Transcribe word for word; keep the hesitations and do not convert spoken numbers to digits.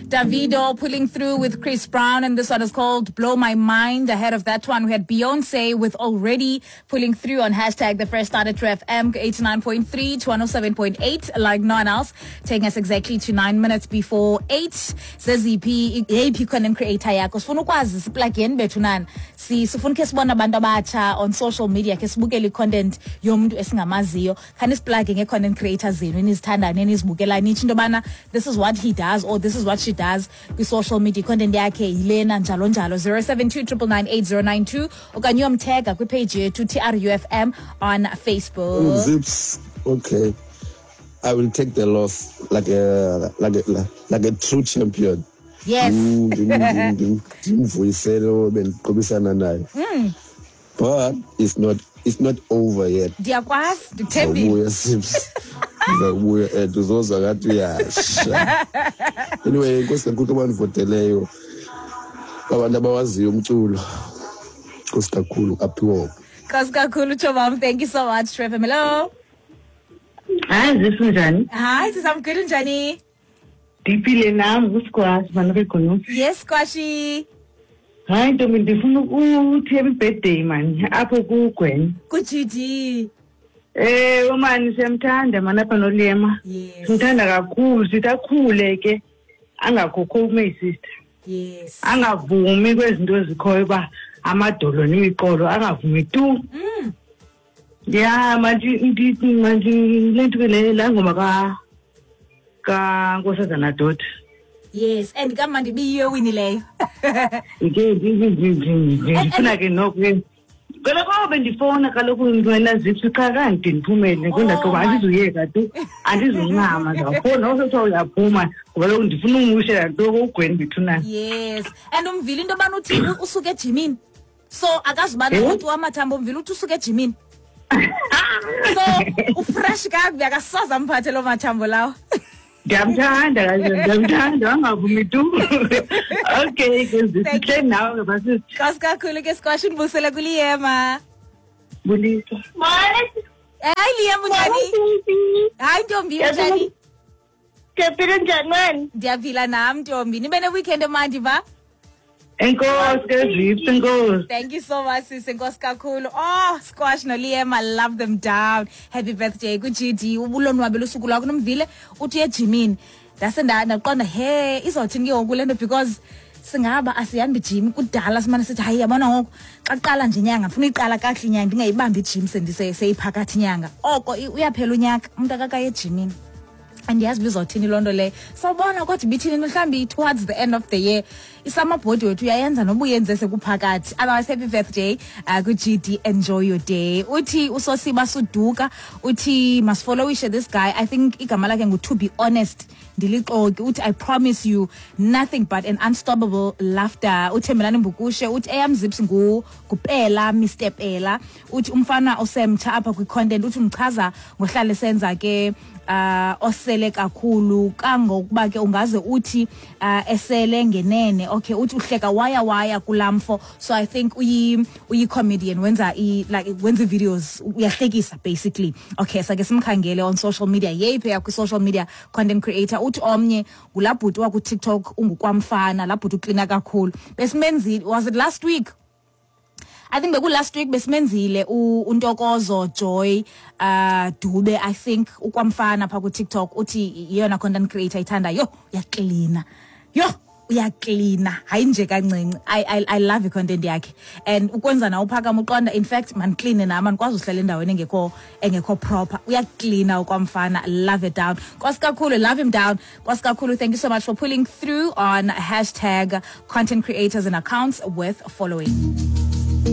Davido pulling through with Chris Brown, and this one is called Blow My Mind. Ahead of that one, we had Beyonce with Already pulling through on hashtag The Fresh Start at True F M, eighty-nine point three to one oh seven point eight, like no one else, taking us exactly to nine minutes before eight. Zeziphi yeyiphi content creator yakho sifuna ukwazi siplugin bethu nani si sifuna ke sibona abantu abatsha on social media ke sibukele content yomuntu esingamaziyo khani siplug nge content creators zenu enizithandana enizibukela nithi into bana this is what he does or this is what she does ku social media content yakhe yilena njalo njalo. Zero seven two nine nine eight zero nine two okanye uyomtagga ku page yethu T R U F M on Facebook. Zips, okay. I will take the loss like a like a like a true champion. Yes. Mm. But it's not it's not over yet. Diyakwazi ndithembi. Anyway, nkosi kakhulu abanivoteleyo. Abantu abawaziyo umculo. Nkosi kakhulu aphiwo. Nkosi kakhulu Chobam, thank you so much. Trevor, hello. Hi, this is Njani. Hi, sisamkhulu njani? Dipile nami kuSquash manje khona. Yes, Squashy. Hayi ntombi ndifuna ukuthi happy birthday man apho ku Gwen. Ku G D. Eh umani siyamthanda mana apha noLema. Yes. Simthanda kakhulu sitakhule ke angakhokho my sister. Yes. Angavumi kwezinto ezikhoyo ba amadolo nemiqolo angavumi tu. Mm. Yeah, manje ndithi manje lento le la ngoma ka ka Nkosazana Dot. Yes, and kamandi biyo winileyo. Ike ngifuna ke nokho. Kodwa kwabe ndifona kaloku ngwena ziphi cha kanti ndiphumele kodwa qoba andizuyeka tu andizuncama ngafona usotho uyaphuma ngoba lokhu ndifuna umushe lanto koGwen bithuna. Yes, and umvili into bani uthi usuke ejimini. So akazibana umuntu wamathambo umvili uthi usuke ejimini. So ufresh kabi akasoza mphathe lo mathambo lawo. Ndiyamthanda kahle ndiyamthanda angavumi tu. Okay ngizithe nawe basi. Nkosi kakhulu ke Squash ndibusele kuLiyema. Bulisa. Hayi Liyema njani? Hayi ntombi njani? Ndiyaphila njani mani? Ndiyaphila nami ntombi. Nibe ne weekend emandi ba? Enkosi keziphi enkosi. Thank you so much sis enkosi kakhulu. Oh Squash noLiyema, I love them down. Happy birthday ku G D. Ubulonwabela usuku lwakho nomvile uthi ejimini. Ndase ndaqonda he izothini ke ngokulento because singaba asihambi gym kudala simane sithi hayi yabona ngoku xa qala nje inyanga ngifuna iqala kahle inyanga ndingayibambi gym sendise seyiphakathi inyanga. Oko uyaphela unyaka umuntu akakaye ejimini. And yazi bizothini lonto le sobona kodwa bithini mhlambi towards the end of the year isamabhodi wethu uyayenza noba uyenze sekuphakathi. Otherwise happy birthday uh, ku G D, enjoy your day. Uthi usosiba suduka uthi must follow this guy. I think igama lakhe ngu To Be Honest ndilixoki uthi I promise you nothing but an unstoppable laughter. Uthembelani Mbukushe uthi eyam zips ngu kuphela Mister Pela uthi umfana osemtsha apha kwi content uthi umchaza ngohlala senza ke uh osele kakhulu kangokuba ke ungaze uthi uh, esele ngenene. Okay uthi uhleka waya waya kulamfo. So I think uyi uyi comedian wenza i like wenza videos uyahlekisa basically. Okay so ke simkhangele on social media yeyiphi yakho social media content creator uthi omnye kulabhuti wa ku TikTok ungukwamfana labhuti uklina kakhulu besimenzile. Was it last week? I think beku last week besimenzile uNtokozo Joy uh Dube I think ukwamfana pha ku TikTok uthi iyona content creator ithanda yo uyaklina yo uyaklina hayi nje kancinci. I I I love the content yakhe and ukwenza na uphakama uqonda in fact man clean na man kwazi uhlala endaweni engekho engekho proper uyaklina ukwamfana. Love it down Nkosi kakhulu, love him down Nkosi kakhulu. Thank you so much for pulling through on hashtag content creators and accounts with following.